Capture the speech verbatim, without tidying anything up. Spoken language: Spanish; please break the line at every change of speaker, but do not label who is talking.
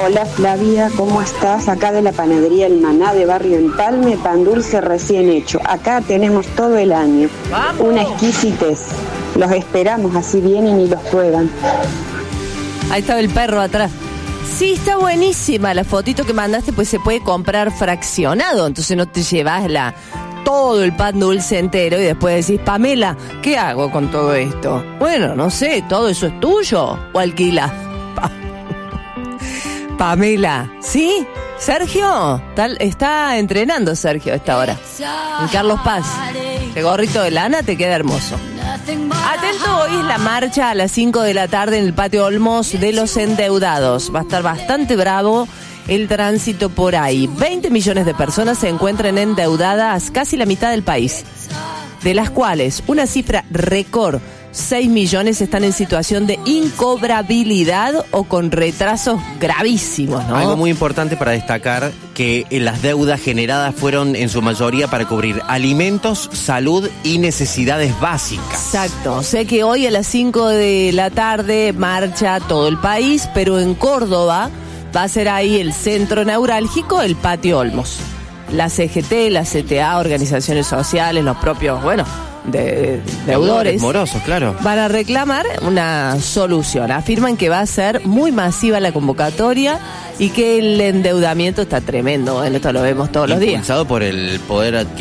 Hola Flavia, ¿cómo estás? Acá de la panadería El Maná de Barrio Empalme, pan dulce recién hecho. Acá tenemos todo el año. ¡Vamos! Una exquisitez. Los esperamos, así vienen y los prueban.
Ahí estaba el perro atrás. Sí, está buenísima la fotito que mandaste, pues se puede comprar fraccionado, entonces no te llevas la todo el pan dulce entero y después decís, Pamela, ¿qué hago con todo esto? Bueno, no sé, ¿todo eso es tuyo o alquilas? Pa- Pamela, ¿sí? Sergio, tal, está entrenando Sergio a esta hora. En Carlos Paz. Ese gorrito de lana te queda hermoso. Atento, hoy es la marcha a las cinco de la tarde en el Patio Olmos de los endeudados. Va a estar bastante bravo el tránsito por ahí. veinte millones de personas se encuentran endeudadas, casi la mitad del país, de las cuales una cifra récord, seis millones están en situación de incobrabilidad o con retrasos gravísimos, ¿no?
Algo muy importante para destacar, que las deudas generadas fueron en su mayoría para cubrir alimentos, salud y necesidades básicas.
Exacto. Sé que hoy a las cinco de la tarde marcha todo el país, pero en Córdoba va a ser ahí el centro neurálgico, el Patio Olmos. La C G T, la C T A, organizaciones sociales, los propios, bueno, de, de deudores
morosos, claro,
van a reclamar una solución. Afirman que va a ser muy masiva la convocatoria y que el endeudamiento está tremendo. Bueno, esto lo vemos todos los días.
Impulsado por el poder adquisitivo